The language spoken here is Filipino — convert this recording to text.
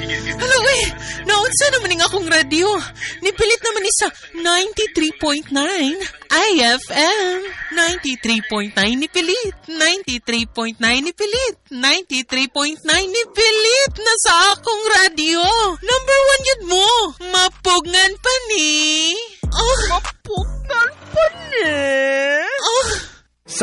Hala, uy, naunsa naman ng akong radyo. Nipilit naman ni sa 93.9 IFM. 93.9 nipilit. 93.9 nipilit. 93.9 nipilit na sa akong radyo. Number 1 yun mo. Mapugngan pa